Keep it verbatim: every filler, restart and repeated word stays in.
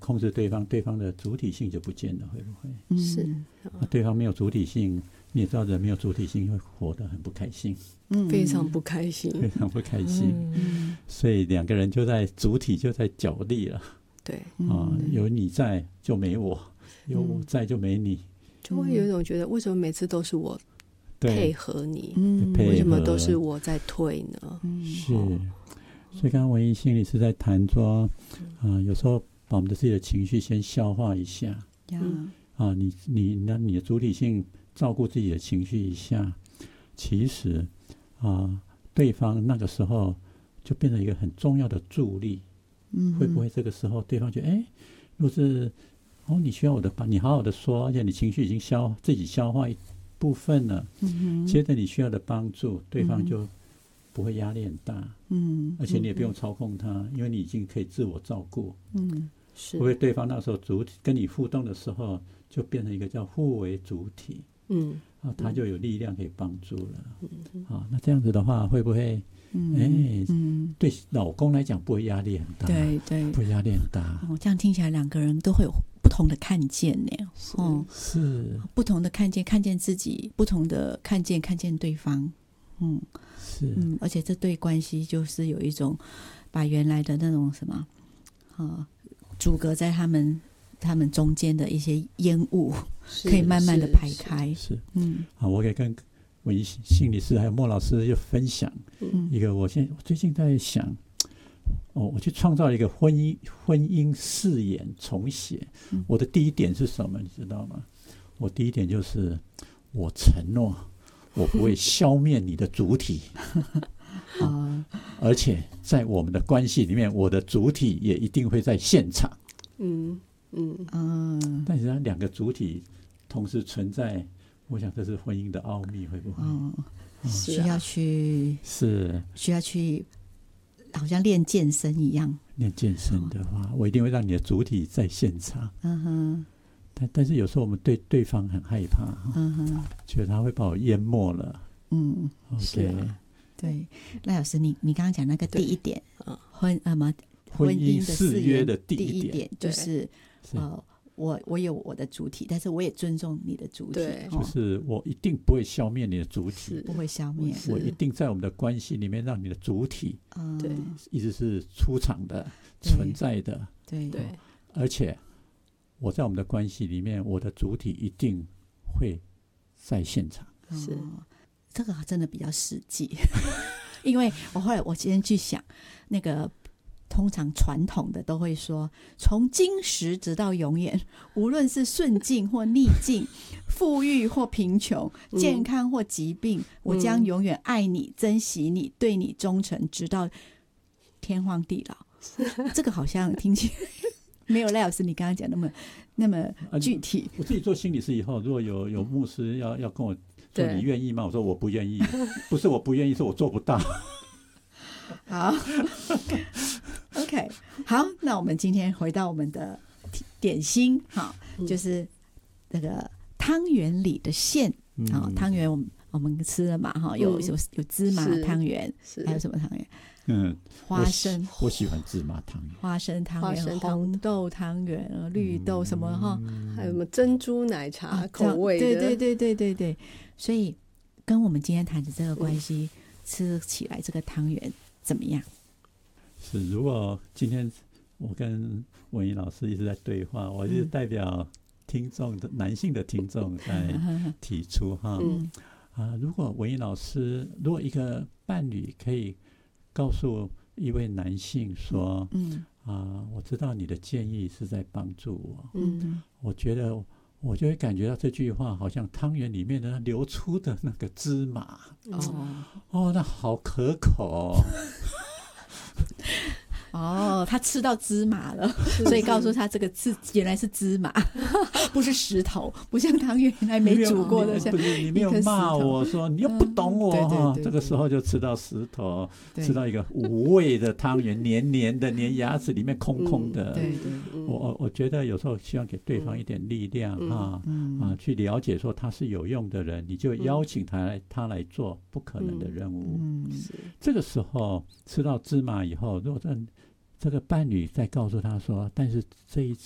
控制对方，对方的主体性就不见了，会不会？ 是、 啊、对方没有主体性，你也知道人没有主体性会活得很不开心， 嗯，非常不开心， 非常不开心。 嗯， 所以两个人就在主体就在角力了。 对啊，有你在就没我，有我在就没你， 就会有一种觉得为什么每次都是我配合你， 嗯， 为什么都是我在退呢？ 嗯、是。所以刚刚文艺心理师在谈说，啊、呃，有时候把我们的自己的情绪先消化一下，嗯，啊，你你那你的主体性照顾自己的情绪一下，其实啊，对方那个时候就变成一个很重要的助力。嗯，会不会这个时候对方觉得，哎，若是哦，你需要我的帮，你好好的说，而且你情绪已经消自己消化一部分了，嗯，接着你需要的帮助，对方就不会压力很大，嗯，而且你也不用操控他，因为你已经可以自我照顾，嗯，是。会不会对方那时候主体跟你互动的时候，就变成一个叫互为主体，嗯，啊，他就有力量可以帮助了，嗯，啊，那这样子的话，会不会？嗯，哎，嗯，对老公来讲不会压力很大， 对对， 不会压力很大。 哦，这样听起来两个人都会有不同的看见呢。 哦，是不同的看见，看见自己，不同的看见，看见对方。嗯， 是， 嗯，而且这对关系就是有一种把原来的那种什么，呃，阻隔在他们他们中间的一些烟雾，可以慢慢的排开。 是，是嗯，好，我可以跟文艺心理师还有莫老师又分享一个，我现在我最近在想，哦，我去创造一个婚姻婚姻誓言重写。嗯、我的第一点是什么？你知道吗？我第一点就是我承诺我不会消灭你的主体，啊，而且在我们的关系里面，我的主体也一定会在现场。嗯嗯嗯，但是它两个主体同时存在。我想这是婚姻的奥秘，会不会？嗯， 需要去是需要去，好像练健身一样。 练健身的话，哦、我一定会让你的主体在现场。嗯哼，但但是有时候我们对对方很害怕，嗯哼，觉得他会把我淹没了。嗯 ，OK，、啊、 对。赖老师，你你刚刚讲那个第一点，婚什么婚姻誓约的第一点， 点就是呃。我我有我的主体，但是我也尊重你的主体。 对，就是我一定不会消灭你的主体， 不会消灭。 我一定在我们的关系里面让你的主体，对，一直是出场的、存在的。 对对， 而且我在我们的关系里面，我的主体一定会在现场。 是，这个真的比较实际，因为我后来我今天去想那个。通常传统的都会说，从今时直到永远，无论是顺境或逆境，富裕或贫穷，健康或疾病，嗯、我将永远爱你、珍惜你、对你忠诚，直到天荒地老。这个好像听起来没有赖老师你刚刚讲那么那么具体。 啊、我自己做心理师以后，如果有有牧师要要跟我说你愿意吗？我说我不愿意，不是我不愿意，是我做不到。 好，OK， 好，那我们今天回到我们的点心，好，嗯、就是那个汤圆里的馅，好、嗯，汤圆我们我们吃了嘛，哈，有有有芝麻汤圆，还有什么汤圆？ 嗯， 花生我，我喜欢芝麻汤圆， 花生汤圆、红豆汤圆、绿豆什么哈， 嗯、还有什么珍珠奶茶口味的， 对对对对对对，所以跟我们今天谈的这个关系，嗯、吃起来这个汤圆。怎么样？ 是，如果今天我跟文怡老师一直在对话，我是代表听众的、嗯、男性的听众在提出哈、嗯啊，如果文怡老师，如果一个伴侣可以告诉一位男性说，嗯啊，我知道你的建议是在帮助我，嗯，我觉得我就会感觉到这句话好像汤圆里面的流出的那个芝麻，哦哦，那好可口哦。 哦，他吃到芝麻了，所以告诉他这个是原来是芝麻，不是石头，不像汤圆原来没煮过的。 不是你没有骂我说你又不懂我哈、嗯，这个时候就吃到石头，吃到一个无味的汤圆，黏黏的，连牙齿里面空空的。嗯、对对，我我觉得有时候希望给对方一点力量哈、嗯啊，去了解说他是有用的人，你就邀请他来、嗯、他来做不可能的任务。嗯，这个时候吃到芝麻以后，如果这这个伴侣再告诉他说，但是这一